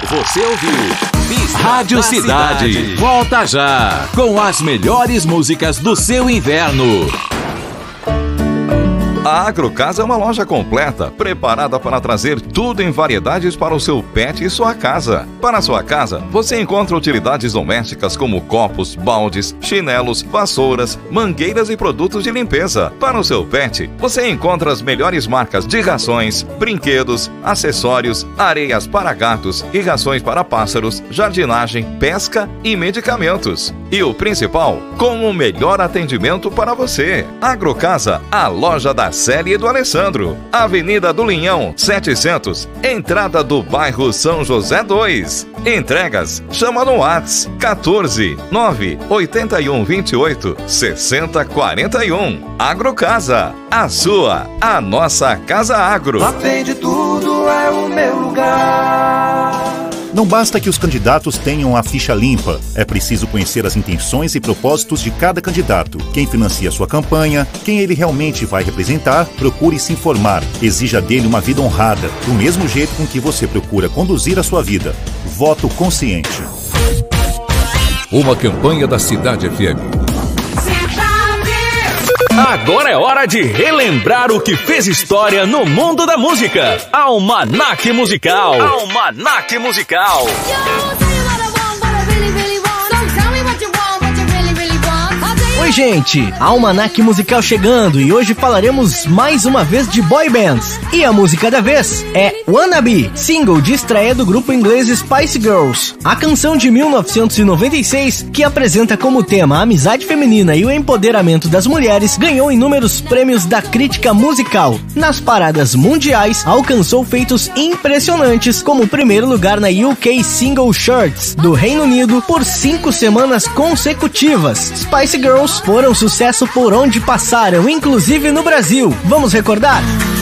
Você ouviu Rádio Cidade. Volta já com as melhores músicas do seu inverno. A Agrocasa é uma loja completa, preparada para trazer tudo em variedades para o seu pet e sua casa. Para a sua casa, você encontra utilidades domésticas como copos, baldes, chinelos, vassouras, mangueiras e produtos de limpeza. Para o seu pet, você encontra as melhores marcas de rações, brinquedos, acessórios, areias para gatos e rações para pássaros, jardinagem, pesca e medicamentos. E o principal, com o melhor atendimento para você. Agrocasa, a loja da Célia e do Alessandro. Avenida do Linhão, 700, entrada do bairro São José 2. Entregas, chama no WhatsApp 14 981 28 60 41. Agrocasa, a sua, a nossa Casa Agro. Lá vende tudo, é o meu lugar. Não basta que os candidatos tenham a ficha limpa, é preciso conhecer as intenções e propósitos de cada candidato, quem financia sua campanha, quem ele realmente vai representar. Procure se informar, exija dele uma vida honrada, do mesmo jeito com que você procura conduzir a sua vida. Voto consciente. Uma campanha da Cidade FM. Agora é hora de relembrar o que fez história no mundo da música. Almanac Musical. Almanac Musical. Oi, gente! Almanac Musical chegando e hoje falaremos mais uma vez de boy bands. E a música da vez é Wannabe, single de estreia do grupo inglês Spice Girls. A canção de 1996, que apresenta como tema a amizade feminina e o empoderamento das mulheres, ganhou inúmeros prêmios da crítica musical. Nas paradas mundiais, alcançou feitos impressionantes, como o primeiro lugar na UK Single Charts do Reino Unido por 5 semanas consecutivas. Spice Girls foram sucesso por onde passaram, inclusive no Brasil. Vamos recordar?